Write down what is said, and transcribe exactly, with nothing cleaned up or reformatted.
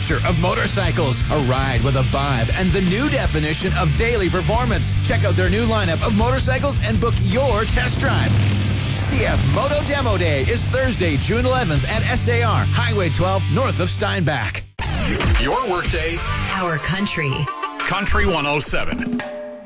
future of motorcycles, a ride with a vibe, and the new definition of daily performance. Check out their new lineup of motorcycles and book your test drive. C F Moto Demo Day is Thursday, June eleventh at S A R, Highway twelve, north of Steinbach. Your workday. Our country. Country one oh seven.